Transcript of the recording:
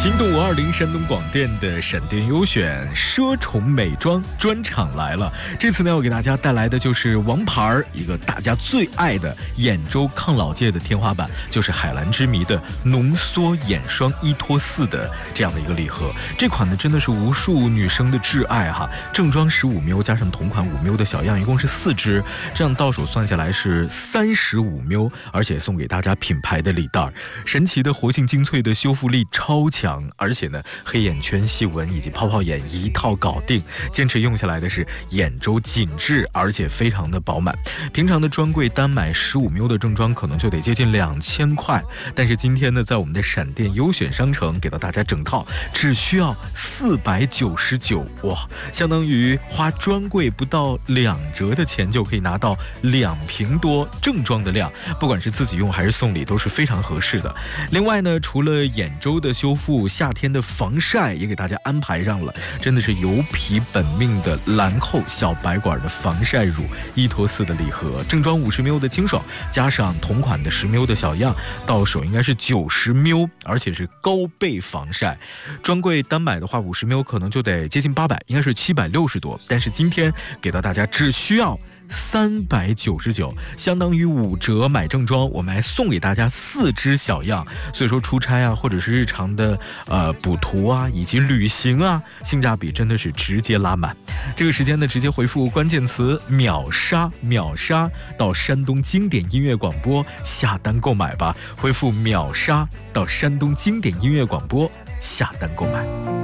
心动520山东广电的闪电优选奢宠美妆专场来了。这次呢，我给大家带来的就是王牌，一个大家最爱的眼周抗老界的天花板，就是海蓝之谜的浓缩眼霜依托4的这样的一个礼盒。这款呢真的是无数女生的挚爱哈，正装15ml加上同款5ml的小样，一共是4支，这样到手算下来是35ml，而且送给大家品牌的礼袋，神奇的活性精粹的修复力超强。而且呢，黑眼圈、细纹以及泡泡眼一套搞定，坚持用下来的是眼周紧致，而且非常的饱满。平常的专柜单买15ml的正装可能就得接近2000块，但是今天呢，在我们的闪电优选商城给到大家整套，只需要499，哇，相当于花专柜不到2折的钱就可以拿到2瓶多正装的量，不管是自己用还是送礼都是非常合适的。另外呢，除了眼周的修复，夏天的防晒也给大家安排上了，真的是油皮本命的兰蔻小白管的防晒乳依托4的礼盒，正装50ml的清爽，加上同款的10ml的小样，到手应该是90ml，而且是高倍防晒。专柜单买的话50ml可能就得接近800，应该是760多，但是今天给到大家只需要399，相当于5折买正装，我们还送给大家4支小样，所以说出差啊，或者是日常的补涂啊，以及旅行啊，性价比真的是直接拉满。这个时间呢，直接回复关键词秒杀到山东经典音乐广播下单购买吧，回复秒杀到山东经典音乐广播下单购买。